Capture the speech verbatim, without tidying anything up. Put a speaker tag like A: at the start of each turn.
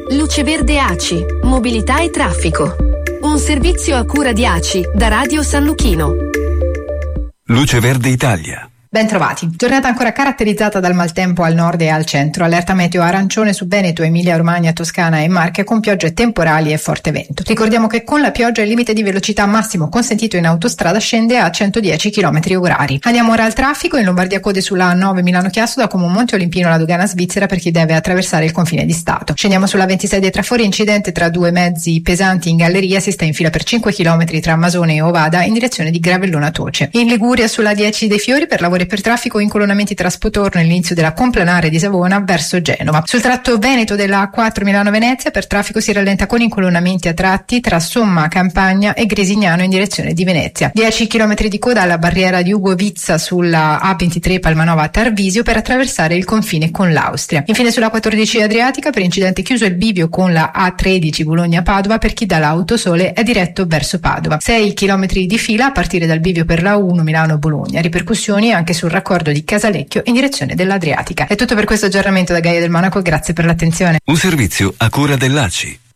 A: Luce Verde A C I, mobilità e traffico. Un servizio a cura di A C I da Radio San Luchino.
B: Luce Verde Italia.
C: Ben trovati. Giornata ancora caratterizzata dal maltempo al nord e al centro. Allerta meteo arancione su Veneto, Emilia Romagna, Toscana e Marche con piogge temporali e forte vento. Ricordiamo che con la pioggia il limite di velocità massimo consentito in autostrada scende a centodieci chilometri orari. Andiamo ora al traffico. In Lombardia code sulla A nove Milano-Chiasso da Comunmonte Olimpino alla dogana svizzera per chi deve attraversare il confine di Stato. Scendiamo sulla ventisei dei Trafori, incidente tra due mezzi pesanti in galleria, si sta in fila per cinque chilometri tra Masone e Ovada in direzione di Gravellona Toce. In Liguria sulla dieci dei Fiori per lavori e per traffico incolonnamenti tra Spotorno e l'inizio della complanare di Savona verso Genova. Sul tratto Veneto della A quattro Milano-Venezia per traffico si rallenta con incolonnamenti a tratti tra Somma Campagna e Gresignano in direzione di Venezia. dieci chilometri di coda alla barriera di Ugovizza sulla A ventitré Palmanova Tarvisio per attraversare il confine con l'Austria. Infine sulla quattordici Adriatica per incidente chiuso il bivio con la A tredici Bologna-Padova per chi dall'Autosole è diretto verso Padova. sei chilometri di fila a partire dal bivio per la uno Milano-Bologna. Ripercussioni anche sul raccordo di Casalecchio in direzione dell'Adriatica. È tutto per questo aggiornamento da Gaia del Monaco, grazie per l'attenzione.
B: Un servizio a cura dell'A C I.